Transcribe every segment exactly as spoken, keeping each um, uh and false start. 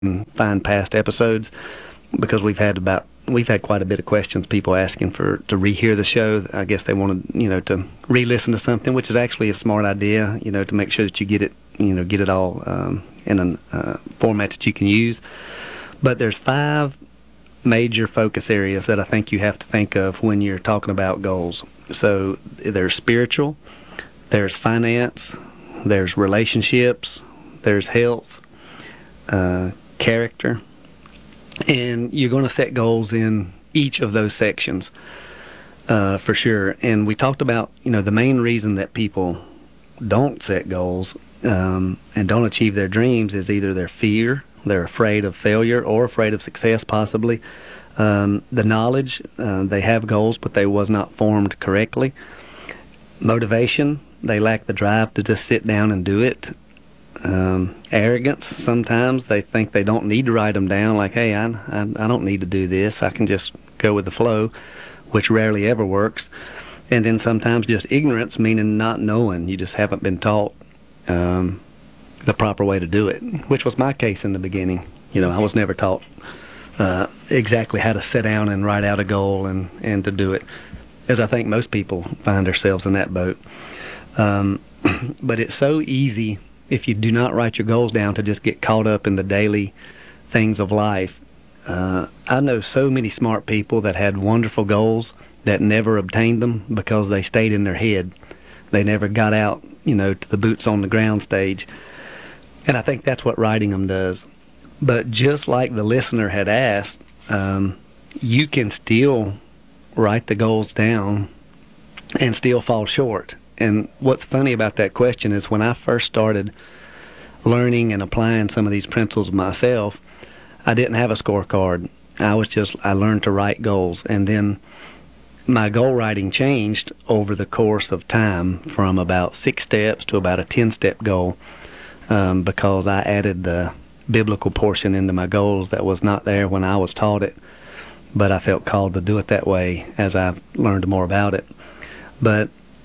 and find past episodes because we've had about we've had quite a bit of questions, people asking for to rehear the show. I guess they wanted, you know, to re-listen to something, which is actually a smart idea, you know, to make sure that you get it, you know, get it all um, in a uh, format that you can use. But there's five major focus areas that I think you have to think of when you're talking about goals. So there's spiritual, there's finance, there's relationships, there's health, uh, character, and you're going to set goals in each of those sections uh, for sure. And we talked about, you know, the main reason that people don't set goals um, and don't achieve their dreams is either their fear, they're afraid of failure, or afraid of success possibly. Um, the knowledge, uh, they have goals, but they was not formed correctly. Motivation, they lack the drive to just sit down and do it. Um, arrogance, sometimes they think they don't need to write them down, like, hey, I, I, I don't need to do this, I can just go with the flow, which rarely ever works. And then sometimes just ignorance, meaning not knowing, you just haven't been taught um, the proper way to do it, which was my case in the beginning. You know, I was never taught uh, exactly how to sit down and write out a goal and, and to do it, as I think most people find themselves in that boat. Um, but it's so easy, if you do not write your goals down, to just get caught up in the daily things of life. Uh, I know so many smart people that had wonderful goals that never obtained them because they stayed in their head. They never got out, you know, to the boots on the ground stage. And I think that's what writing them does. But just like the listener had asked, um, you can still write the goals down and still fall short. And what's funny about that question is when I first started learning and applying some of these principles myself, I didn't have a scorecard. I was just, I learned to write goals. And then my goal writing changed over the course of time from about six steps to about a ten-step goal um, because I added the biblical portion into my goals that was not there when I was taught it. But I felt called to do it that way as I learned more about it. But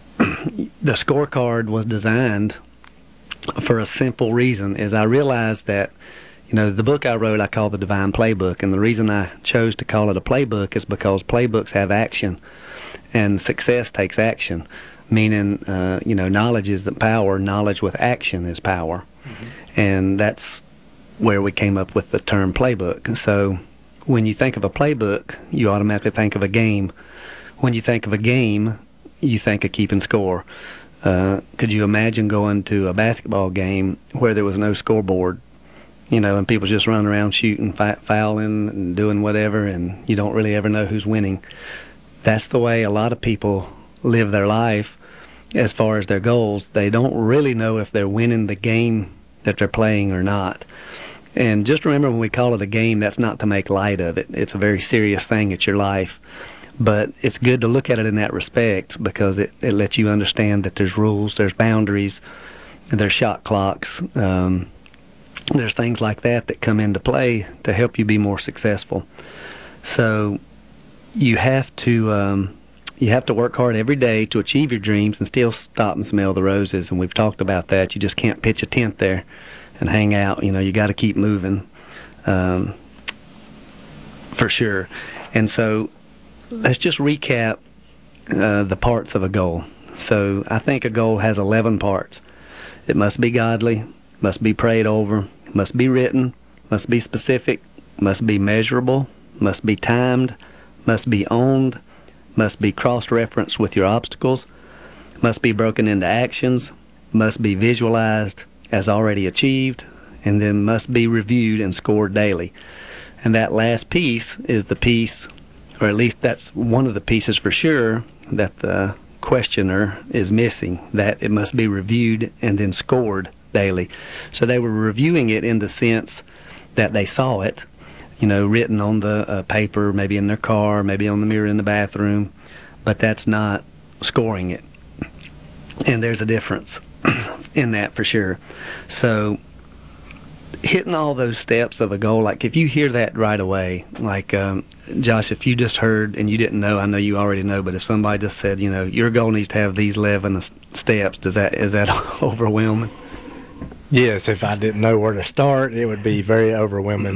the scorecard was designed for a simple reason, is I realized that, you know, the book I wrote I call The Divine Playbook, and the reason I chose to call it a playbook is because playbooks have action, and success takes action, meaning, uh, you know, knowledge is the power, knowledge with action is power. Mm-hmm. And that's where we came up with the term playbook. So when you think of a playbook, you automatically think of a game. When you think of a game, you think of keeping score. Uh, could you imagine going to a basketball game where there was no scoreboard, you know, and people just running around shooting, fi- fouling, and doing whatever, and you don't really ever know who's winning? That's the way a lot of people live their life as far as their goals. They don't really know if they're winning the game that they're playing or not. And just remember, when we call it a game, that's not to make light of it. It's a very serious thing. It's your life. But it's good to look at it in that respect because it, it lets you understand that there's rules, there's boundaries, there's shot clocks, um, there's things like that that come into play to help you be more successful. So you have to um, you have to work hard every day to achieve your dreams and still stop and smell the roses. And we've talked about that. You just can't pitch a tent there and hang out. You know, you got to keep moving um, for sure. And so let's just recap uh, the parts of a goal. So I think a goal has eleven parts. It must be godly, must be prayed over, must be written, must be specific, must be measurable, must be timed, must be owned, must be cross-referenced with your obstacles, must be broken into actions, must be visualized as already achieved, and then must be reviewed and scored daily. And that last piece is the piece, or at least that's one of the pieces for sure, that the questioner is missing, that it must be reviewed and then scored daily. So they were reviewing it in the sense that they saw it, you know, written on the uh, paper, maybe in their car, maybe on the mirror in the bathroom, but that's not scoring it. And there's a difference in that for sure. So hitting all those steps of a goal, like if you hear that right away, like um, Josh, if you just heard and you didn't know, I know you already know, but if somebody just said, you know, your goal needs to have these eleven steps, does that is that overwhelming? Yes, if I didn't know where to start, it would be very overwhelming.